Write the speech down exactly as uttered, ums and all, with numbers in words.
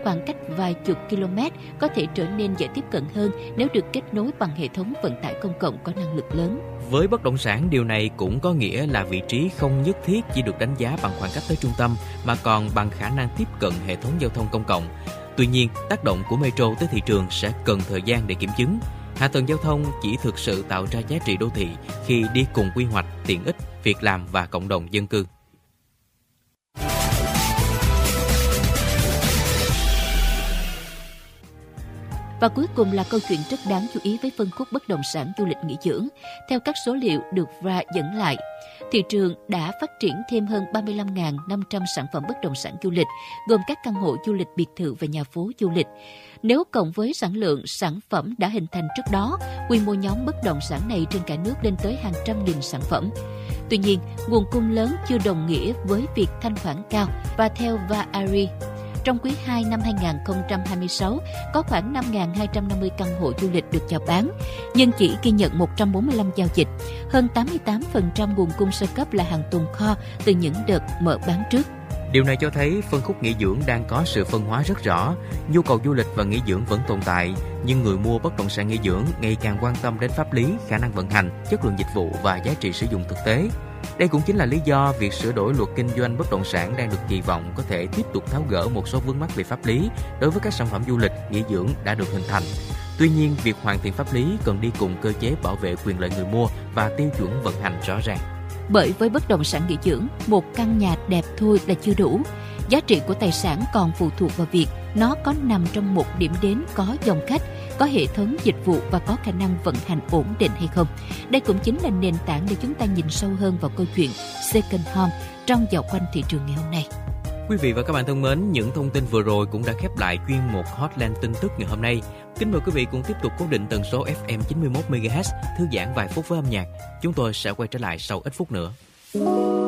khoảng cách vài chục km có thể trở nên dễ tiếp cận hơn nếu được kết nối bằng hệ thống vận tải công cộng có năng lực lớn. Với bất động sản, điều này cũng có nghĩa là vị trí không nhất thiết chỉ được đánh giá bằng khoảng cách tới trung tâm, mà còn bằng khả năng tiếp cận hệ thống giao thông công cộng. Tuy nhiên, tác động của metro tới thị trường sẽ cần thời gian để kiểm chứng. Hạ tầng giao thông chỉ thực sự tạo ra giá trị đô thị khi đi cùng quy hoạch, tiện ích, việc làm và cộng đồng dân cư. Và cuối cùng là câu chuyện rất đáng chú ý với phân khúc bất động sản du lịch nghỉ dưỡng. Theo các số liệu được vê a dẫn lại, thị trường đã phát triển thêm hơn ba mươi lăm nghìn năm trăm sản phẩm bất động sản du lịch, gồm các căn hộ du lịch, biệt thự và nhà phố du lịch. Nếu cộng với sản lượng sản phẩm đã hình thành trước đó, quy mô nhóm bất động sản này trên cả nước lên tới hàng trăm nghìn sản phẩm. Tuy nhiên, nguồn cung lớn chưa đồng nghĩa với việc thanh khoản cao, và theo vê a rờ, trong quý hai năm hai không hai sáu, có khoảng năm nghìn hai trăm năm mươi căn hộ du lịch được chào bán, nhưng chỉ ghi nhận một trăm bốn mươi lăm giao dịch. Hơn tám mươi tám phần trăm nguồn cung sơ cấp là hàng tồn kho từ những đợt mở bán trước. Điều này cho thấy phân khúc nghỉ dưỡng đang có sự phân hóa rất rõ. Nhu cầu du lịch và nghỉ dưỡng vẫn tồn tại, nhưng người mua bất động sản nghỉ dưỡng ngày càng quan tâm đến pháp lý, khả năng vận hành, chất lượng dịch vụ và giá trị sử dụng thực tế. Đây cũng chính là lý do việc sửa đổi luật kinh doanh bất động sản đang được kỳ vọng có thể tiếp tục tháo gỡ một số vướng mắc về pháp lý đối với các sản phẩm du lịch, nghỉ dưỡng đã được hình thành. Tuy nhiên, việc hoàn thiện pháp lý cần đi cùng cơ chế bảo vệ quyền lợi người mua và tiêu chuẩn vận hành rõ ràng. Bởi với bất động sản nghỉ dưỡng, một căn nhà đẹp thôi là chưa đủ. Giá trị của tài sản còn phụ thuộc vào việc nó có nằm trong một điểm đến có dòng khách, có hệ thống dịch vụ và có khả năng vận hành ổn định hay không. Đây cũng chính là nền tảng để chúng ta nhìn sâu hơn vào câu chuyện second home trong dạo quanh thị trường ngày hôm nay. Quý vị và các bạn thân mến, những thông tin vừa rồi cũng đã khép lại chuyên mục Hotline tin tức ngày hôm nay. Kính mời quý vị cùng tiếp tục cố định tần số ép em chín mươi mốt mê ga héc, thư giãn vài phút với âm nhạc. Chúng tôi sẽ quay trở lại sau ít phút nữa.